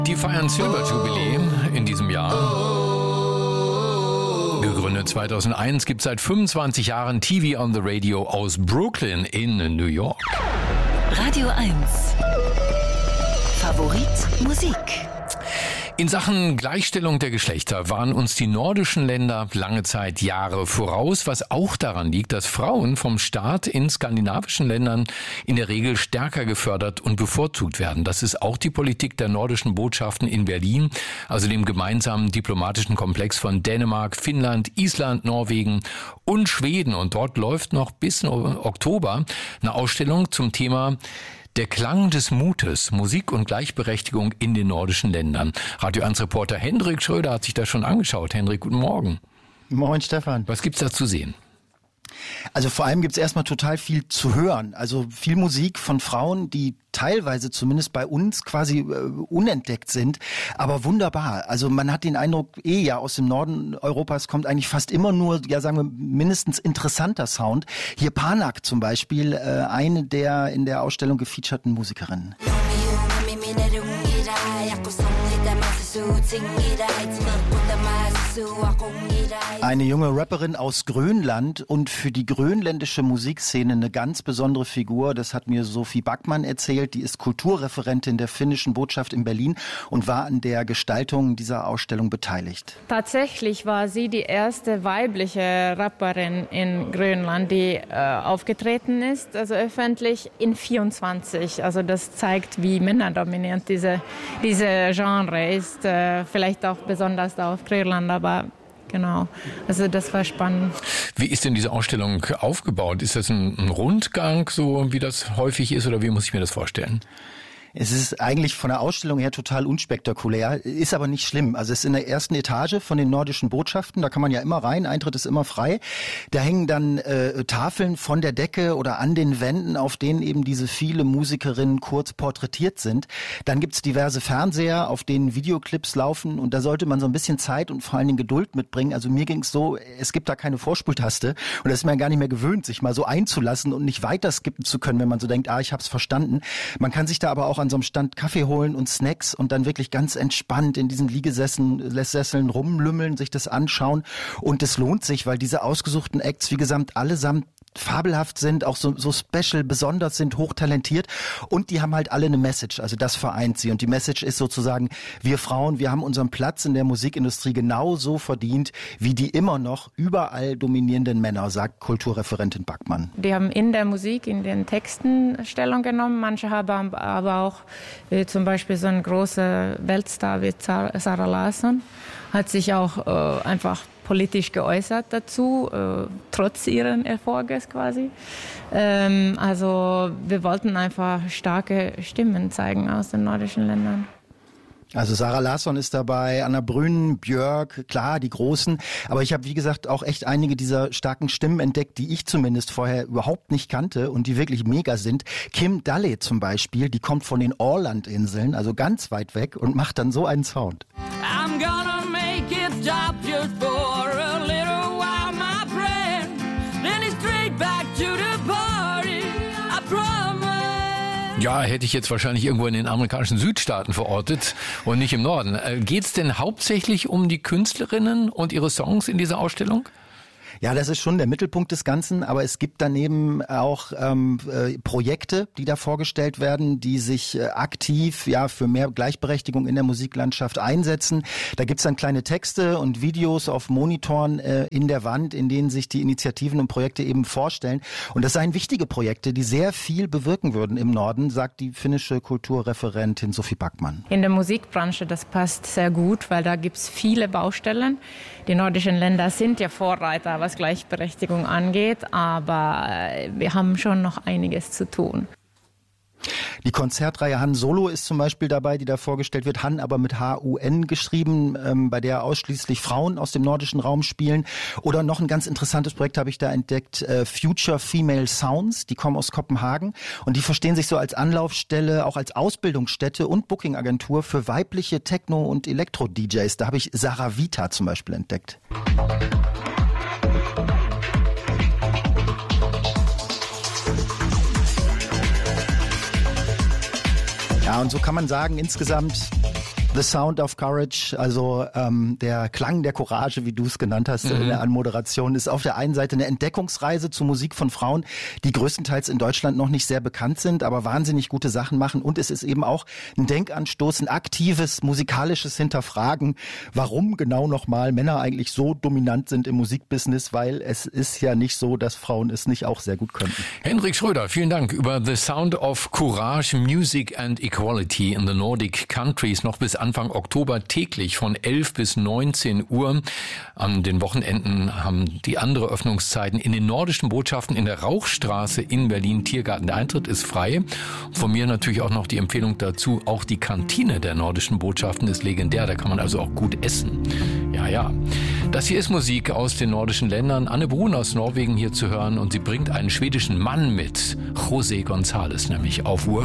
Die feiern Silberjubiläum in diesem Jahr. Gegründet 2001, gibt seit 25 Jahren TV on the Radio aus Brooklyn in New York. Radio 1. Favorit Musik. In Sachen Gleichstellung der Geschlechter waren uns die nordischen Länder lange Zeit Jahre voraus, was auch daran liegt, dass Frauen vom Staat in skandinavischen Ländern in der Regel stärker gefördert und bevorzugt werden. Das ist auch die Politik der nordischen Botschaften in Berlin, also dem gemeinsamen diplomatischen Komplex von Dänemark, Finnland, Island, Norwegen und Schweden. Und dort läuft noch bis Oktober eine Ausstellung zum Thema Der Klang des Mutes, Musik und Gleichberechtigung in den nordischen Ländern. Radio 1 Reporter Hendrik Schröder hat sich das schon angeschaut. Hendrik, guten Morgen. Moin, Stefan. Was gibt's da zu sehen? Also vor allem gibt's erstmal total viel zu hören. Also viel Musik von Frauen, die teilweise zumindest bei uns quasi unentdeckt sind, aber wunderbar. Also man hat den Eindruck, ja aus dem Norden Europas kommt eigentlich fast immer nur, ja sagen wir, mindestens interessanter Sound. Hier Panak zum Beispiel, eine der in der Ausstellung gefeaturten Musikerinnen. Eine junge Rapperin aus Grönland und für die grönländische Musikszene eine ganz besondere Figur. Das hat mir Sophie Backman erzählt. Die ist Kulturreferentin der finnischen Botschaft in Berlin und war an der Gestaltung dieser Ausstellung beteiligt. Tatsächlich war sie die erste weibliche Rapperin in Grönland, die aufgetreten ist, also öffentlich in 24. Also das zeigt, wie männerdominant diese Genre ist. Vielleicht auch besonders da auf Grönland, aber genau, also das war spannend. Wie ist denn diese Ausstellung aufgebaut? Ist das ein Rundgang, so wie das häufig ist, oder wie muss ich mir das vorstellen? Es ist eigentlich von der Ausstellung her total unspektakulär, ist aber nicht schlimm. Also es ist in der ersten Etage von den nordischen Botschaften, da kann man ja immer rein, Eintritt ist immer frei. Da hängen dann Tafeln von der Decke oder an den Wänden, auf denen eben diese viele Musikerinnen kurz porträtiert sind. Dann gibt's diverse Fernseher, auf denen Videoclips laufen und da sollte man so ein bisschen Zeit und vor allen Dingen Geduld mitbringen. Also mir ging's so, es gibt da keine Vorspultaste und das ist man gar nicht mehr gewöhnt, sich mal so einzulassen und nicht weiter skippen zu können, wenn man so denkt, ich hab's verstanden. Man kann sich da aber auch an so einem Stand Kaffee holen und Snacks und dann wirklich ganz entspannt in diesen Liegesesseln rumlümmeln, sich das anschauen. Und es lohnt sich, weil diese ausgesuchten Acts, wie gesagt, allesamt fabelhaft sind, auch so special, besonders sind, hochtalentiert und die haben halt alle eine Message, also das vereint sie und die Message ist sozusagen, wir Frauen, wir haben unseren Platz in der Musikindustrie genauso verdient, wie die immer noch überall dominierenden Männer, sagt Kulturreferentin Backman. Die haben in der Musik, in den Texten Stellung genommen, manche haben aber auch zum Beispiel so ein großer Weltstar wie Zara Larsson, hat sich auch einfach politisch geäußert dazu, trotz ihren Erfolges quasi. Also wir wollten einfach starke Stimmen zeigen aus den nordischen Ländern. Also Zara Larsson ist dabei, Anna Brünen, Björk, klar, die Großen. Aber ich habe, wie gesagt, auch echt einige dieser starken Stimmen entdeckt, die ich zumindest vorher überhaupt nicht kannte und die wirklich mega sind. Kim Dalle zum Beispiel, die kommt von den Ålandinseln, also ganz weit weg und macht dann so einen Sound. I'm gonna make it stop just for a little while, my friend. Then it's straight back to the party, I promise. Ja, hätte ich jetzt wahrscheinlich irgendwo in den amerikanischen Südstaaten verortet und nicht im Norden. Geht's denn hauptsächlich um die Künstlerinnen und ihre Songs in dieser Ausstellung? Ja, das ist schon der Mittelpunkt des Ganzen, aber es gibt daneben auch Projekte, die da vorgestellt werden, die sich aktiv für mehr Gleichberechtigung in der Musiklandschaft einsetzen. Da gibt's dann kleine Texte und Videos auf Monitoren in der Wand, in denen sich die Initiativen und Projekte eben vorstellen. Und das seien wichtige Projekte, die sehr viel bewirken würden im Norden, sagt die finnische Kulturreferentin Sophie Backman. In der Musikbranche, das passt sehr gut, weil da gibt's viele Baustellen. Die nordischen Länder sind ja Vorreiter, was Gleichberechtigung angeht, aber wir haben schon noch einiges zu tun. Die Konzertreihe Han Solo ist zum Beispiel dabei, die da vorgestellt wird. Han aber mit H-U-N geschrieben, bei der ausschließlich Frauen aus dem nordischen Raum spielen. Oder noch ein ganz interessantes Projekt habe ich da entdeckt, Future Female Sounds. Die kommen aus Kopenhagen und die verstehen sich so als Anlaufstelle, auch als Ausbildungsstätte und Bookingagentur für weibliche Techno- und Elektro-DJs. Da habe ich Sarah Vita zum Beispiel entdeckt. Ja, und so kann man sagen, insgesamt The Sound of Courage, also der Klang der Courage, wie du es genannt hast in der Anmoderation, ist auf der einen Seite eine Entdeckungsreise zur Musik von Frauen, die größtenteils in Deutschland noch nicht sehr bekannt sind, aber wahnsinnig gute Sachen machen. Und es ist eben auch ein Denkanstoß, ein aktives musikalisches Hinterfragen, warum genau nochmal Männer eigentlich so dominant sind im Musikbusiness, weil es ist ja nicht so, dass Frauen es nicht auch sehr gut könnten. Henrik Schröder, vielen Dank über The Sound of Courage, Music and Equality in the Nordic Countries. Noch bis Anfang Oktober täglich von 11 bis 19 Uhr. An den Wochenenden haben die andere Öffnungszeiten in den nordischen Botschaften in der Rauchstraße in Berlin Tiergarten. Der Eintritt ist frei. Von mir natürlich auch noch die Empfehlung dazu, auch die Kantine der nordischen Botschaften ist legendär. Da kann man also auch gut essen. Ja. Das hier ist Musik aus den nordischen Ländern. Anne Brun aus Norwegen hier zu hören und sie bringt einen schwedischen Mann mit. José González nämlich auf Uhr.